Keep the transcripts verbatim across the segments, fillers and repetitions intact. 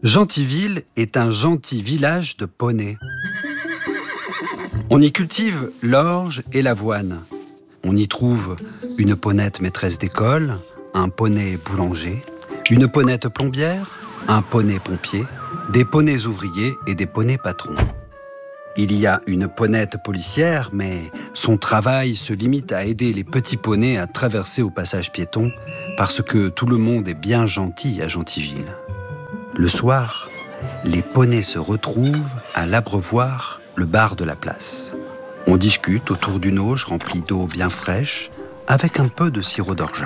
Gentilville est un gentil village de poneys. On y cultive l'orge et l'avoine. On y trouve une ponette maîtresse d'école, un poney boulanger, une ponette plombière, un poney pompier, des poneys ouvriers et des poneys patrons. Il y a une ponette policière, mais son travail se limite à aider les petits poneys à traverser au passage piéton parce que tout le monde est bien gentil à Gentilville. Le soir, les poneys se retrouvent à l'Abreuvoir, le bar de la place. On discute autour d'une auge remplie d'eau bien fraîche avec un peu de sirop d'orgeat.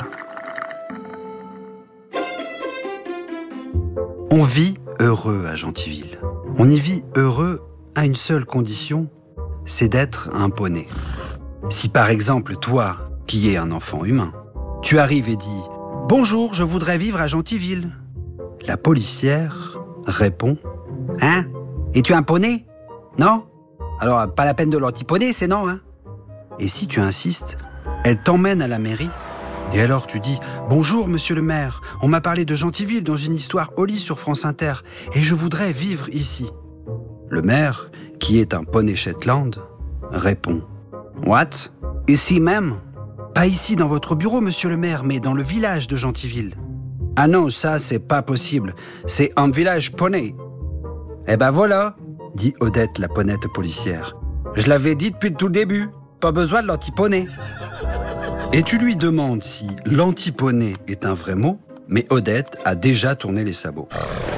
On vit heureux à Gentilville. On y vit heureux à une seule condition, c'est d'être un poney. Si par exemple, toi, qui es un enfant humain, tu arrives et dis « Bonjour, je voudrais vivre à Gentilville », la policière répond « Hein ? Es-tu un poney ? Non ? Alors, pas la peine de l'antiponey, c'est non, hein ?» Et si tu insistes, elle t'emmène à la mairie. Et alors tu dis « Bonjour, monsieur le maire, on m'a parlé de Gentilville dans une histoire au lit sur France Inter, et je voudrais vivre ici. » Le maire, qui est un poney Shetland, répond « What ? Ici même ? Pas ici dans votre bureau, monsieur le maire, mais dans le village de Gentilville. » « Ah non, ça, c'est pas possible. C'est un village poney. » « Eh ben voilà, dit Odette, la ponette policière. Je l'avais dit depuis tout le début. Pas besoin de l'antiponey. Et tu lui demandes si l'antiponey est un vrai mot, mais Odette a déjà tourné les sabots.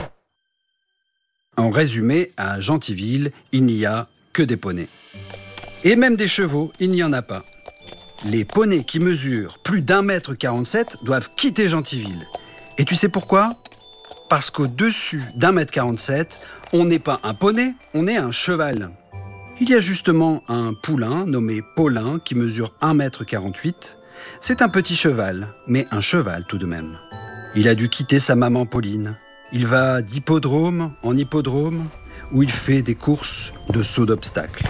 En résumé, à Gentilville, il n'y a que des poneys. Et même des chevaux, il n'y en a pas. Les poneys qui mesurent plus d'un mètre quarante-sept doivent quitter Gentilville. Et tu sais pourquoi ? Parce qu'au-dessus d'un mètre quarante-sept, on n'est pas un poney, on est un cheval. Il y a justement un poulain nommé Paulin qui mesure un mètre quarante-huit. C'est un petit cheval, mais un cheval tout de même. Il a dû quitter sa maman Pauline. Il va d'hippodrome en hippodrome, où il fait des courses de saut d'obstacles.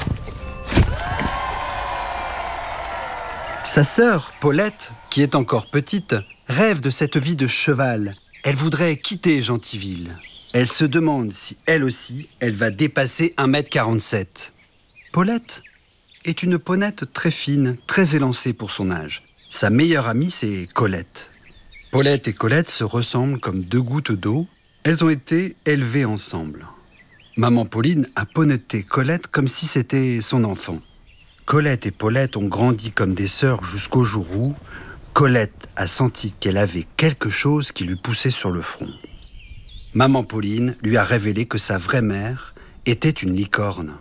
Sa sœur, Paulette, qui est encore petite, rêve de cette vie de cheval. Elle voudrait quitter Gentilville. Elle se demande si, elle aussi, elle va dépasser un mètre quarante-sept. Paulette est une ponette très fine, très élancée pour son âge. Sa meilleure amie, c'est Colette. Paulette et Colette se ressemblent comme deux gouttes d'eau. Elles ont été élevées ensemble. Maman Pauline a ponetté Colette comme si c'était son enfant. Colette et Paulette ont grandi comme des sœurs jusqu'au jour où Colette a senti qu'elle avait quelque chose qui lui poussait sur le front. Maman Pauline lui a révélé que sa vraie mère était une licorne.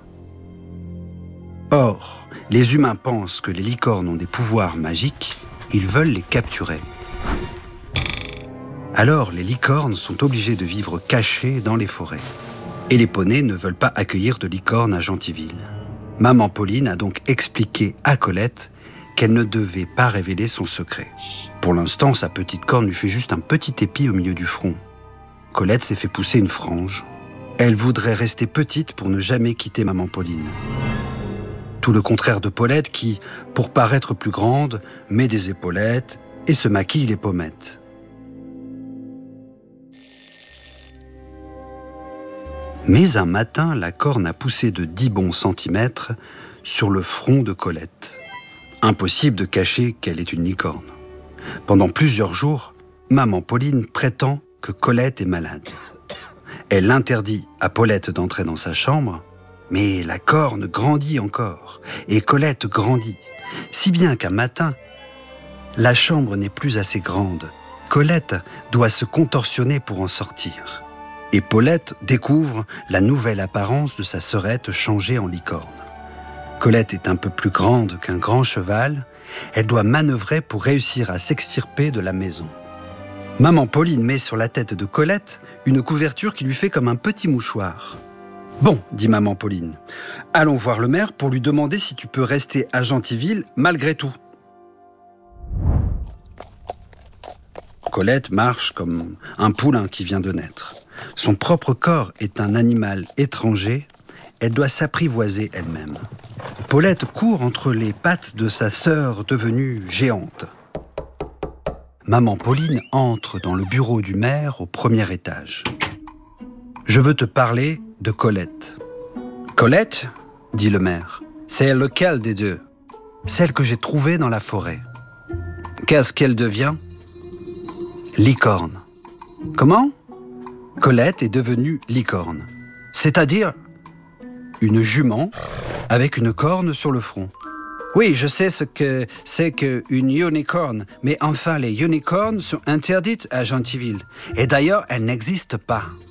Or, les humains pensent que les licornes ont des pouvoirs magiques, ils veulent les capturer. Alors, les licornes sont obligées de vivre cachées dans les forêts. Et les poneys ne veulent pas accueillir de licornes à Gentilville. Maman Pauline a donc expliqué à Colette qu'elle ne devait pas révéler son secret. Pour l'instant, sa petite corne lui fait juste un petit épi au milieu du front. Colette s'est fait pousser une frange. Elle voudrait rester petite pour ne jamais quitter Maman Pauline. Tout le contraire de Paulette qui, pour paraître plus grande, met des épaulettes et se maquille les pommettes. Mais un matin, la corne a poussé de dix bons centimètres sur le front de Colette. Impossible de cacher qu'elle est une licorne. Pendant plusieurs jours, Maman Pauline prétend que Colette est malade. Elle interdit à Paulette d'entrer dans sa chambre, mais la corne grandit encore, et Colette grandit, si bien qu'un matin, la chambre n'est plus assez grande. Colette doit se contorsionner pour en sortir. Et Paulette découvre la nouvelle apparence de sa sœurette changée en licorne. Colette est un peu plus grande qu'un grand cheval. Elle doit manœuvrer pour réussir à s'extirper de la maison. Maman Pauline met sur la tête de Colette une couverture qui lui fait comme un petit mouchoir. « Bon, dit Maman Pauline, allons voir le maire pour lui demander si tu peux rester à Gentilville malgré tout. » Colette marche comme un poulain qui vient de naître. Son propre corps est un animal étranger. Elle doit s'apprivoiser elle-même. Paulette court entre les pattes de sa sœur devenue géante. Maman Pauline entre dans le bureau du maire au premier étage. Je veux te parler de Colette. Colette, dit le maire, c'est lequel des deux? Celle que j'ai trouvée dans la forêt. Qu'est-ce qu'elle devient? Licorne. Comment? Colette est devenue licorne. C'est-à-dire une jument avec une corne sur le front. Oui, je sais ce que c'est qu'une unicorne, mais enfin, les unicornes sont interdites à Gentilville. Et d'ailleurs, elles n'existent pas.